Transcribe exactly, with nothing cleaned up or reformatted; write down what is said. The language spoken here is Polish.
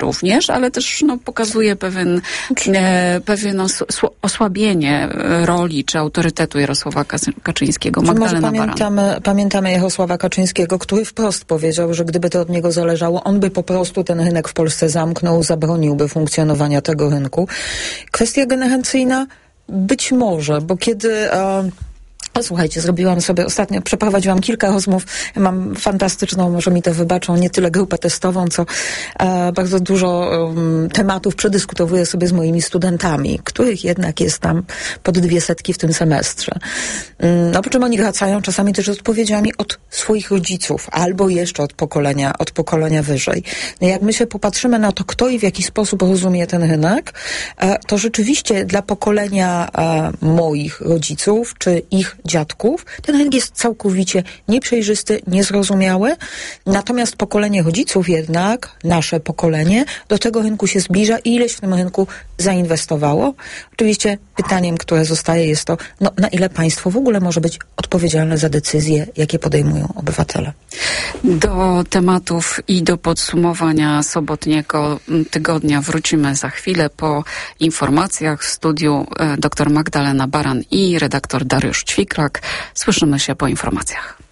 również, ale też no, pokazuje pewien, e, pewien os, osłabienie roli czy autorytetu Jarosława Kaczyńskiego. Czy Magdalena może pamiętamy, Baran. pamiętamy Jarosława Kaczyńskiego, który wprost powiedział, że gdyby to od niego zależało, on by po prostu ten rynek w Polsce zamknął, zabroniłby funkcjonowania tego rynku. Kwestia gerencyjna? Być może, bo kiedy... E, O, słuchajcie, zrobiłam sobie ostatnio, przeprowadziłam kilka rozmów, mam fantastyczną, może mi to wybaczą, nie tyle grupę testową, co e, bardzo dużo um, tematów przedyskutowuję sobie z moimi studentami, których jednak jest tam pod dwie setki w tym semestrze. Um, no po czym oni wracają czasami też z odpowiedziami od swoich rodziców, albo jeszcze od pokolenia, od pokolenia wyżej. No jak my się popatrzymy na to, kto i w jaki sposób rozumie ten rynek, e, to rzeczywiście dla pokolenia e, moich rodziców, czy ich dziadków, ten rynek jest całkowicie nieprzejrzysty, niezrozumiały. Natomiast pokolenie rodziców jednak, nasze pokolenie, do tego rynku się zbliża i ileś w tym rynku zainwestowało. Oczywiście pytaniem, które zostaje, jest to, no, na ile państwo w ogóle może być odpowiedzialne za decyzje, jakie podejmują obywatele. Do tematów i do podsumowania sobotniego tygodnia wrócimy za chwilę po informacjach. W studiu dr Magdalena Baran i redaktor Dariusz Ćwikrak. Słyszymy się po informacjach.